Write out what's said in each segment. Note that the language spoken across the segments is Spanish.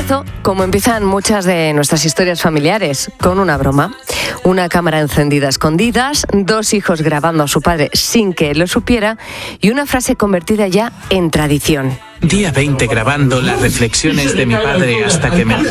Empezó como empiezan muchas de nuestras historias familiares, con una broma. Una cámara encendida a escondidas, 2 hijos grabando a su padre sin que él lo supiera y una frase convertida ya en tradición. Día 20 grabando las reflexiones de mi padre hasta que me pille.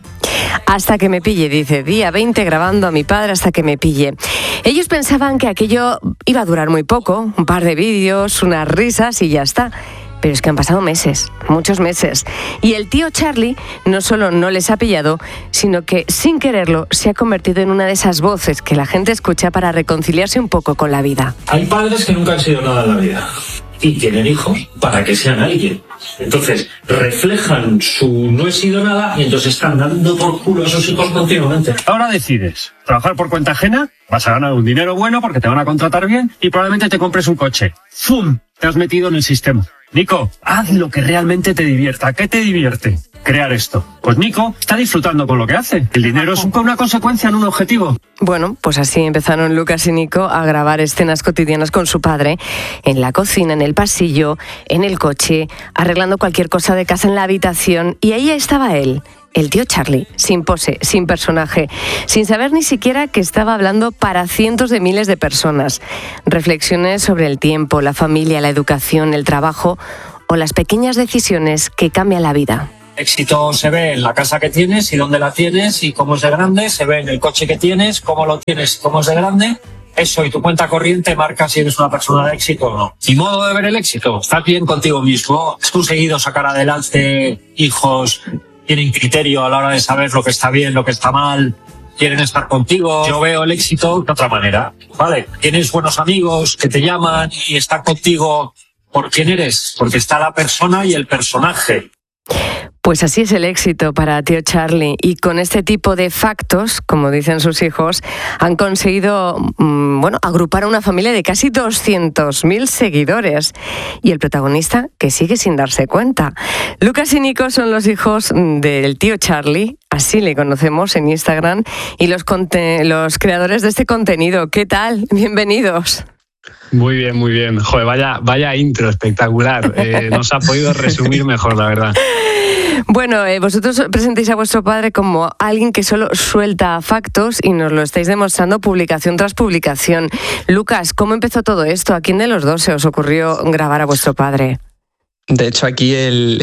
Hasta que me pille, dice. Día 20 grabando a mi padre hasta que me pille. Ellos pensaban que aquello iba a durar muy poco, un par de vídeos, unas risas y ya está. Pero es que han pasado meses, muchos meses. Y el tío Charlie no solo no les ha pillado, sino que sin quererlo se ha convertido en una de esas voces que la gente escucha para reconciliarse un poco con la vida. Hay padres que nunca han sido nada en la vida y tienen hijos para que sean alguien. Entonces reflejan su no he sido nada y entonces están dando por culo a sus hijos continuamente. Ahora decides trabajar por cuenta ajena, vas a ganar un dinero bueno porque te van a contratar bien y probablemente te compres un coche. ¡Fum! Te has metido en el sistema. Nico, haz lo que realmente te divierta. ¿Qué te divierte? Crear esto. Pues Nico está disfrutando con lo que hace. El dinero es una consecuencia, no un objetivo. Bueno, pues así empezaron Lucas y Nico a grabar escenas cotidianas con su padre, en la cocina, en el pasillo, en el coche, arreglando cualquier cosa de casa en la habitación. Y ahí estaba él, el tío Charlie, sin pose, sin personaje, sin saber ni siquiera que estaba hablando para cientos de miles de personas. Reflexiones sobre el tiempo, la familia, la educación, el trabajo o las pequeñas decisiones que cambian la vida. Éxito se ve en la casa que tienes y dónde la tienes y cómo es de grande, se ve en el coche que tienes, cómo lo tienes, cómo es de grande. Eso y tu cuenta corriente marca si eres una persona de éxito o no. Y modo de ver el éxito, estás bien contigo mismo, has conseguido sacar adelante hijos, tienen criterio a la hora de saber lo que está bien, lo que está mal, quieren estar contigo. Yo veo el éxito de otra manera, ¿vale? Tienes buenos amigos que te llaman y están contigo por quién eres, porque está la persona y el personaje. Pues así es el éxito para tío Charlie y con este tipo de factos, como dicen sus hijos, han conseguido agrupar a una familia de casi 200.000 seguidores y el protagonista que sigue sin darse cuenta. Lucas y Nico son los hijos del tío Charlie, así le conocemos en Instagram, y los creadores de este contenido. ¿Qué tal? Bienvenidos. Muy bien, muy bien. Joder, vaya intro espectacular. No se ha podido resumir mejor, la verdad. Bueno, vosotros presentáis a vuestro padre como alguien que solo suelta factos y nos lo estáis demostrando publicación tras publicación. Lucas, ¿cómo empezó todo esto? ¿A quién de los dos se os ocurrió grabar a vuestro padre? De hecho, aquí el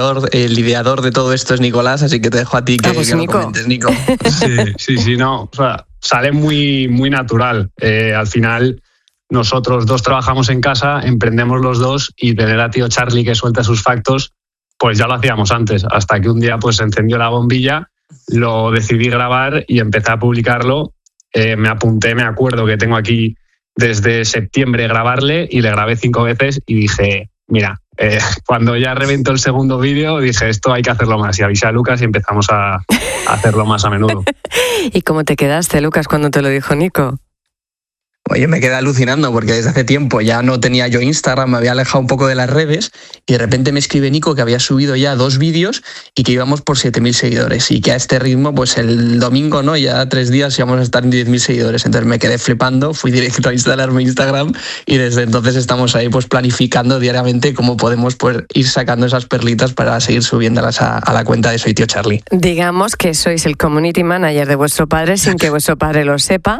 ideador de todo esto es Nicolás, así que te dejo a ti que lo comentes, Nico. Sí, no. O sea, sale muy, muy natural. Al final, nosotros dos trabajamos en casa, emprendemos los dos y tener a tío Charlie que suelta sus factos, pues ya lo hacíamos antes, hasta que un día pues se encendió la bombilla, lo decidí grabar y empecé a publicarlo. Me apunté, me acuerdo que tengo aquí desde septiembre grabarle y le grabé 5 veces y dije, mira, cuando ya reventó el segundo vídeo dije, esto hay que hacerlo más, y avisé a Lucas y empezamos a hacerlo más a menudo. ¿Y cómo te quedaste, Lucas, cuando te lo dijo Nico? Oye, me quedé alucinando porque desde hace tiempo ya no tenía yo Instagram, me había alejado un poco de las redes y de repente me escribe Nico que había subido ya 2 vídeos y que íbamos por 7.000 seguidores y que a este ritmo, pues el domingo, ¿no? Ya 3 días íbamos a estar en 10.000 seguidores. Entonces me quedé flipando, fui directo a instalarme Instagram y desde entonces estamos ahí pues planificando diariamente cómo podemos pues, ir sacando esas perlitas para seguir subiéndolas a la cuenta de Soy Tío Charlie. Digamos que sois el community manager de vuestro padre sin que vuestro padre lo sepa.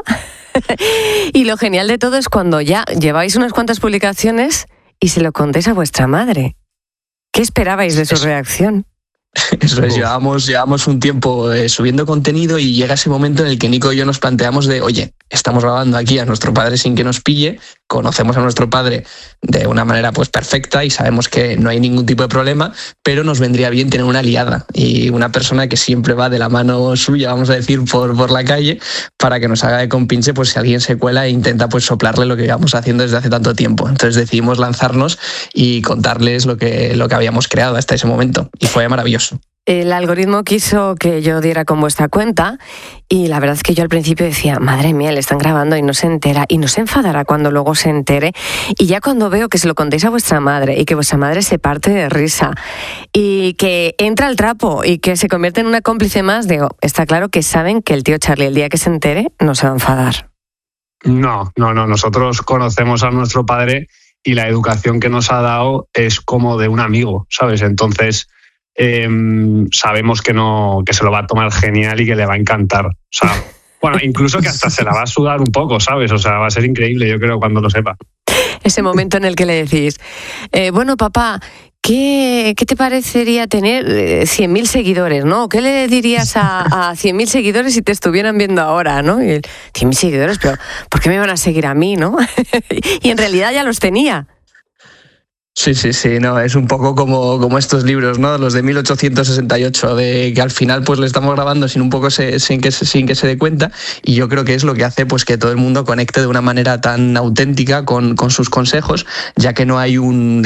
Y lo genial de todo es cuando ya lleváis unas cuantas publicaciones y se lo contéis a vuestra madre. ¿Qué esperabais de su reacción? Eso es, llevamos un tiempo subiendo contenido y llega ese momento en el que Nico y yo nos planteamos de, oye, estamos grabando aquí a nuestro padre sin que nos pille, conocemos a nuestro padre de una manera pues perfecta y sabemos que no hay ningún tipo de problema, pero nos vendría bien tener una aliada y una persona que siempre va de la mano suya, vamos a decir, por la calle, para que nos haga de compinche pues si alguien se cuela e intenta pues soplarle lo que llevamos haciendo desde hace tanto tiempo. Entonces decidimos lanzarnos y contarles lo que habíamos creado hasta ese momento y fue maravilloso. El algoritmo quiso que yo diera con vuestra cuenta y la verdad es que yo al principio decía, madre mía, le están grabando y no se entera y no se enfadará cuando luego se entere. Y ya cuando veo que se lo contéis a vuestra madre y que vuestra madre se parte de risa y que entra al trapo y que se convierte en una cómplice más, digo, está claro que saben que el tío Charlie el día que se entere no se va a enfadar. No, nosotros conocemos a nuestro padre y la educación que nos ha dado es como de un amigo, ¿sabes? Entonces sabemos que se lo va a tomar genial y que le va a encantar. O sea, bueno, incluso que hasta se la va a sudar un poco, ¿sabes? O sea, va a ser increíble, yo creo, cuando lo sepa. Ese momento en el que le decís, bueno, papá, ¿qué te parecería tener 100.000 seguidores, ¿no? ¿Qué le dirías a 100.000 seguidores si te estuvieran viendo ahora, ¿no? Y 100.000 seguidores, pero ¿por qué me van a seguir a mí, no? Y en realidad ya los tenía. Sí, no, es un poco como estos libros, ¿no? Los de 1868, de que al final pues le estamos grabando sin que se dé cuenta, y yo creo que es lo que hace pues que todo el mundo conecte de una manera tan auténtica con sus consejos, ya que no hay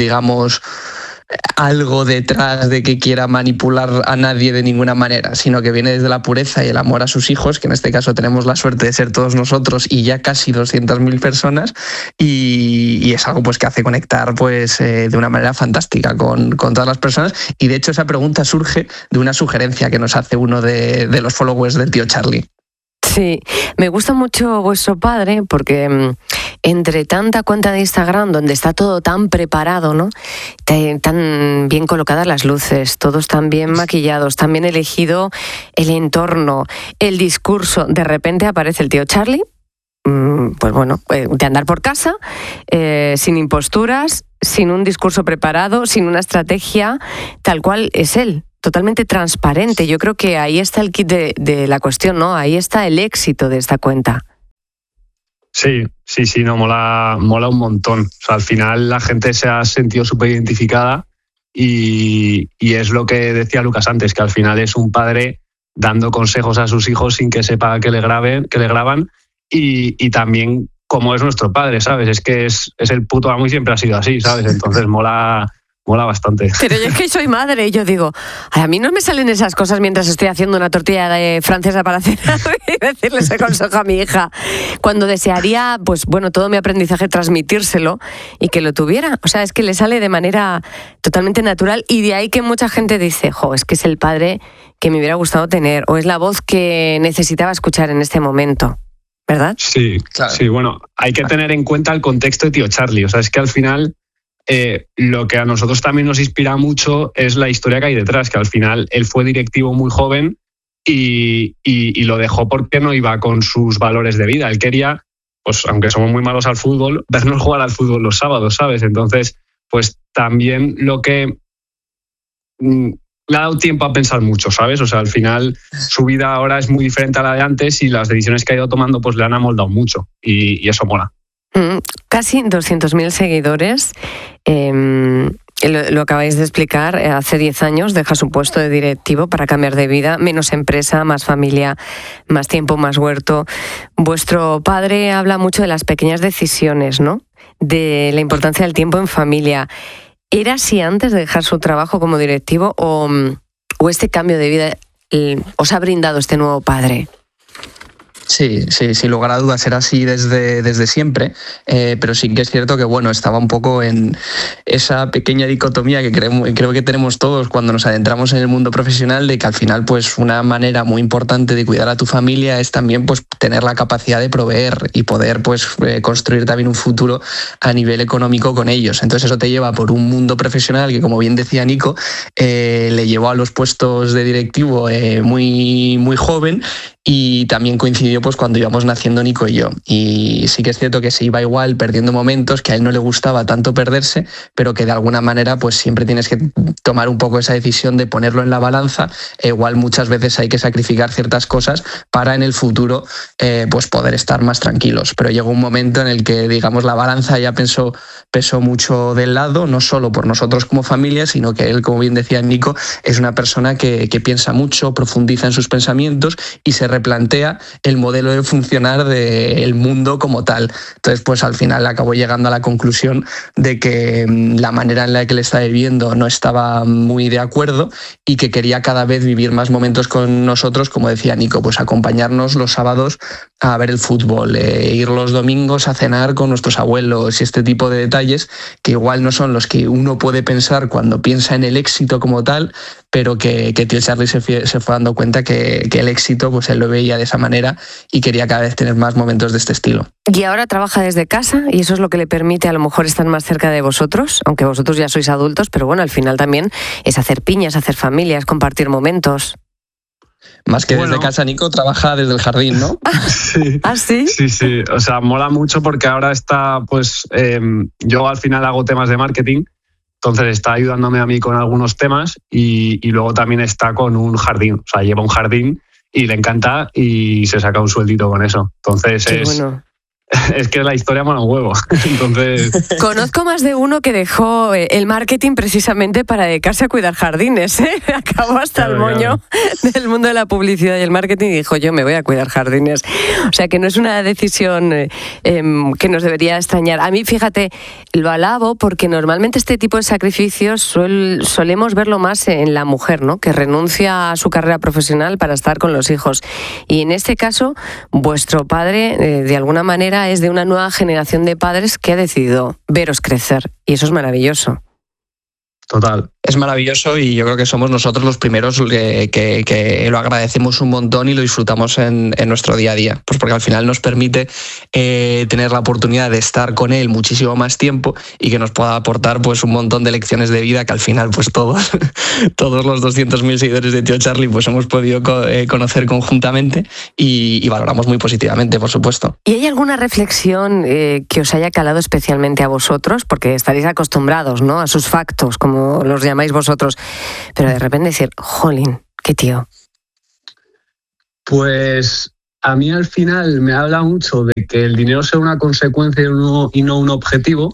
algo detrás de que quiera manipular a nadie de ninguna manera, sino que viene desde la pureza y el amor a sus hijos, que en este caso tenemos la suerte de ser todos nosotros y ya casi 200.000 personas, y es algo pues que hace conectar pues de una manera fantástica con todas las personas. Y de hecho esa pregunta surge de una sugerencia que nos hace uno de los followers del tío Charlie. Sí, me gusta mucho vuestro padre porque entre tanta cuenta de Instagram donde está todo tan preparado, ¿no? Tan bien colocadas las luces, todos tan bien maquillados, tan bien elegido el entorno, el discurso, de repente aparece el tío Charlie, pues bueno, de andar por casa, sin imposturas, sin un discurso preparado, sin una estrategia, tal cual es él. Totalmente transparente. Yo creo que ahí está el kit de la cuestión, ¿no? Ahí está el éxito de esta cuenta. Sí, no, mola un montón. O sea, al final la gente se ha sentido súper identificada y es lo que decía Lucas antes, que al final es un padre dando consejos a sus hijos sin que sepa que le graban, y también como es nuestro padre, ¿sabes? Es que es el puto amo y siempre ha sido así, ¿sabes? Entonces mola bastante. Pero yo es que soy madre y yo digo, a mí no me salen esas cosas mientras estoy haciendo una tortilla francesa para cenar y decirle ese consejo a mi hija, cuando desearía, pues bueno, todo mi aprendizaje transmitírselo y que lo tuviera. O sea, es que le sale de manera totalmente natural, y de ahí que mucha gente dice, es que es el padre que me hubiera gustado tener, o es la voz que necesitaba escuchar en este momento, ¿verdad? Sí, claro. Sí, bueno, hay que tener en cuenta el contexto de tío Charlie. O sea, es que al final lo que a nosotros también nos inspira mucho es la historia que hay detrás, que al final él fue directivo muy joven y lo dejó porque no iba con sus valores de vida. Él quería, pues aunque somos muy malos al fútbol, vernos jugar al fútbol los sábados, ¿sabes? Entonces, pues también lo que le ha dado tiempo a pensar mucho, ¿sabes? O sea, al final su vida ahora es muy diferente a la de antes y las decisiones que ha ido tomando pues le han amoldado mucho, y eso mola. Casi 200.000 seguidores. Lo acabáis de explicar, hace 10 años deja su puesto de directivo para cambiar de vida, menos empresa, más familia, más tiempo, más huerto. Vuestro padre habla mucho de las pequeñas decisiones, ¿no? De la importancia del tiempo en familia. ¿Era así antes de dejar su trabajo como directivo o este cambio de vida os ha brindado este nuevo padre? Sí, sin lugar a dudas era así desde siempre, pero sí que es cierto que bueno, estaba un poco en esa pequeña dicotomía que creo que tenemos todos cuando nos adentramos en el mundo profesional, de que al final pues una manera muy importante de cuidar a tu familia es también pues tener la capacidad de proveer y poder pues construir también un futuro a nivel económico con ellos. Entonces eso te lleva por un mundo profesional que, como bien decía Nico, le llevó a los puestos de directivo muy, muy joven, y también coincidió pues cuando íbamos naciendo Nico y yo. Y sí que es cierto que se iba igual perdiendo momentos, que a él no le gustaba tanto perderse, pero que de alguna manera pues siempre tienes que tomar un poco esa decisión de ponerlo en la balanza. Igual muchas veces hay que sacrificar ciertas cosas para en el futuro pues poder estar más tranquilos. Pero llegó un momento en el que, digamos, la balanza ya pesó mucho del lado, no solo por nosotros como familia, sino que él, como bien decía Nico, es una persona que piensa mucho, profundiza en sus pensamientos y se replantea el modelo de funcionar del mundo como tal. Entonces, pues al final acabó llegando a la conclusión de que la manera en la que él estaba viviendo no estaba muy de acuerdo y que quería cada vez vivir más momentos con nosotros, como decía Nico, pues acompañarnos los sábados a ver el fútbol, ir los domingos a cenar con nuestros abuelos y este tipo de detalles que igual no son los que uno puede pensar cuando piensa en el éxito como tal, pero que tío Charlie se fue dando cuenta que el éxito, pues él lo veía de esa manera y quería cada vez tener más momentos de este estilo. Y ahora trabaja desde casa y eso es lo que le permite a lo mejor estar más cerca de vosotros, aunque vosotros ya sois adultos, pero bueno, al final también es hacer piñas, hacer familias, compartir momentos. Más que desde casa, Nico trabaja desde el jardín, ¿no? Sí. ¿Ah, sí? Sí. O sea, mola mucho porque ahora está, pues, yo al final hago temas de marketing, entonces está ayudándome a mí con algunos temas y luego también está con un jardín. O sea, lleva un jardín y le encanta y se saca un sueldito con eso. Entonces Bueno. Es que la historia mola un huevo. Entonces... Conozco más de uno que dejó el marketing precisamente para dedicarse a cuidar jardines, ¿eh? Acabó hasta el moño del mundo de la publicidad y el marketing y dijo, yo me voy a cuidar jardines. O sea que no es una decisión que nos debería extrañar. A mí, fíjate, lo alabo porque normalmente este tipo de sacrificios solemos verlo más en la mujer, ¿no? Que renuncia a su carrera profesional para estar con los hijos. Y en este caso, vuestro padre, de alguna manera, es de una nueva generación de padres que ha decidido veros crecer y eso es maravilloso. Total. Es maravilloso y yo creo que somos nosotros los primeros que lo agradecemos un montón y lo disfrutamos en nuestro día a día. Pues porque al final nos permite tener la oportunidad de estar con él muchísimo más tiempo y que nos pueda aportar pues un montón de lecciones de vida que al final pues todos los 200.000 seguidores de Tío Charlie pues hemos podido conocer conjuntamente y valoramos muy positivamente, por supuesto. ¿Y hay alguna reflexión que os haya calado especialmente a vosotros? Porque estaréis acostumbrados, ¿no?, a sus factos, como los llamáis vosotros, pero de repente decir, jolín, qué tío. Pues a mí al final me habla mucho de que el dinero sea una consecuencia y no un objetivo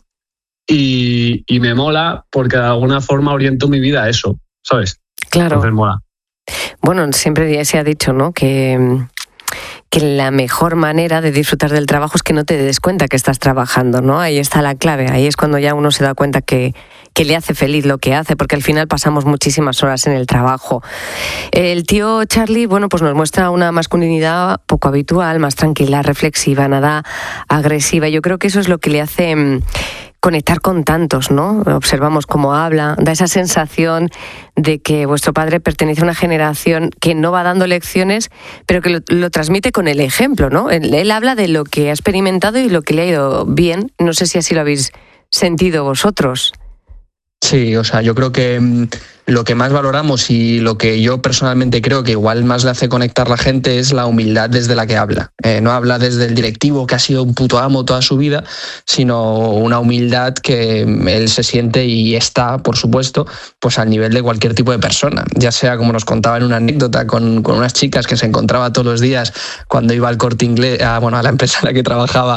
y me mola porque de alguna forma oriento mi vida a eso, ¿sabes? Claro. Entonces mola. Bueno, siempre se ha dicho, ¿no?, que la mejor manera de disfrutar del trabajo es que no te des cuenta que estás trabajando, ¿no? Ahí está la clave, ahí es cuando ya uno se da cuenta que le hace feliz lo que hace, porque al final pasamos muchísimas horas en el trabajo. El tío Charlie, bueno, pues nos muestra una masculinidad poco habitual, más tranquila, reflexiva, nada agresiva. Yo creo que eso es lo que le hace conectar con tantos, ¿no? Observamos cómo habla, da esa sensación de que vuestro padre pertenece a una generación que no va dando lecciones, pero que lo transmite con el ejemplo, ¿no? Él habla de lo que ha experimentado y lo que le ha ido bien. No sé si así lo habéis sentido vosotros. Sí, o sea, yo creo que lo que más valoramos y lo que yo personalmente creo que igual más le hace conectar a la gente es la humildad desde la que habla. No habla desde el directivo que ha sido un puto amo toda su vida, sino una humildad que él se siente y está, por supuesto, pues al nivel de cualquier tipo de persona. Ya sea, como nos contaba en una anécdota, con unas chicas que se encontraba todos los días cuando iba al Corte Inglés, a la empresa en la que trabajaba,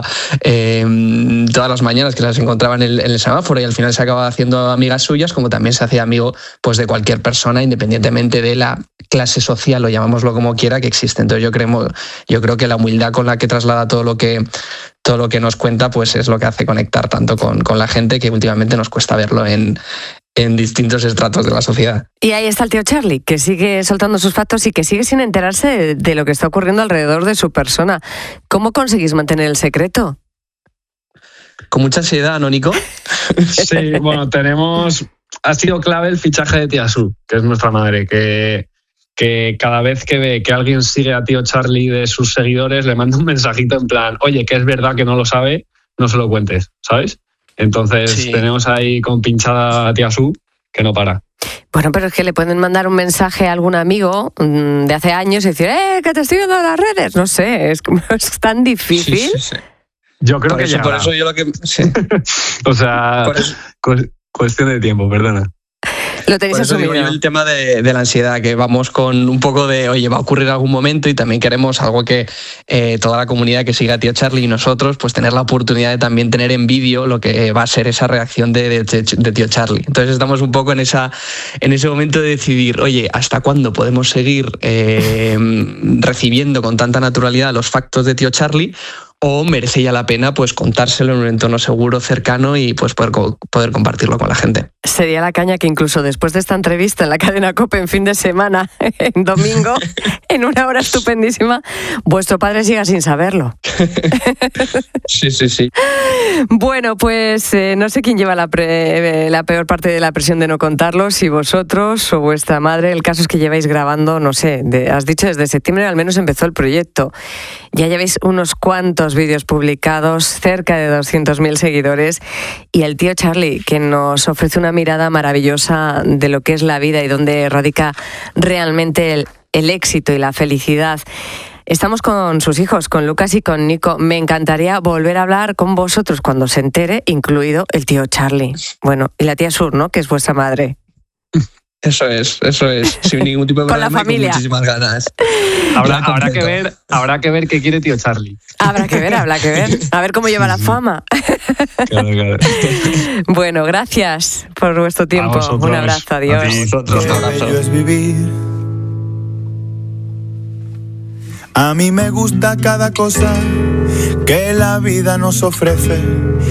todas las mañanas, que las encontraba en el semáforo y al final se acababa haciendo amigas suyas, como también se hacía amigo pues de cualquier persona, independientemente de la clase social o llamámoslo como quiera que existe. Entonces yo creo que la humildad con la que traslada todo lo que nos cuenta pues es lo que hace conectar tanto con la gente, que últimamente nos cuesta verlo en distintos estratos de la sociedad. Y ahí está el tío Charlie, que sigue soltando sus factos y que sigue sin enterarse de lo que está ocurriendo alrededor de su persona. ¿Cómo conseguís mantener el secreto? Con mucha ansiedad, ¿no, Nico? Sí, bueno, ha sido clave el fichaje de Tía Su, que es nuestra madre, que cada vez que ve que alguien sigue a Tío Charlie de sus seguidores, le manda un mensajito en plan, oye, que es verdad que no lo sabe, no se lo cuentes, ¿sabes? Entonces sí. Tenemos ahí con pinchada a Tía Su, que no para. Bueno, pero es que le pueden mandar un mensaje a algún amigo de hace años y decir, que te estoy viendo en las redes. No sé, es tan difícil. Sí. Yo creo que por eso yo lo que... Sí. O sea, cuestión de tiempo, perdona. Lo tenéis asumido. Digo yo el tema de la ansiedad, que vamos con un poco de, oye, va a ocurrir algún momento y también queremos algo que toda la comunidad que siga a Tío Charlie y nosotros, pues tener la oportunidad de también tener en vídeo lo que va a ser esa reacción de Tío Charlie. Entonces estamos un poco en ese momento de decidir, oye, ¿hasta cuándo podemos seguir recibiendo con tanta naturalidad los factos de Tío Charlie? ¿O merece ya la pena pues contárselo en un entorno seguro, cercano y pues poder compartirlo con la gente? Sería la caña que incluso después de esta entrevista en la cadena COPE en fin de semana, en domingo, en una hora estupendísima, vuestro padre siga sin saberlo. Sí. Bueno, pues no sé quién lleva la peor parte de la presión de no contarlo, si vosotros o vuestra madre. El caso es que lleváis grabando, no sé, has dicho desde septiembre al menos empezó el proyecto. Ya lleváis unos cuantos vídeos publicados, cerca de 200.000 seguidores, y el tío Charlie, que nos ofrece una mirada maravillosa de lo que es la vida y dónde radica realmente el éxito y la felicidad. Estamos con sus hijos, con Lucas y con Nico. Me encantaría volver a hablar con vosotros cuando se entere, incluido el tío Charlie. Bueno, y la tía Sur, ¿no?, que es vuestra madre. Eso es, sin ningún tipo de problema. Con la familia. Y con muchísimas ganas. Habrá que ver qué quiere tío Charlie. Habrá que ver. A ver cómo lleva la fama. Claro. Bueno, gracias por vuestro tiempo. Un abrazo, adiós. Un abrazo. Es vivir. A mí me gusta cada cosa que la vida nos ofrece.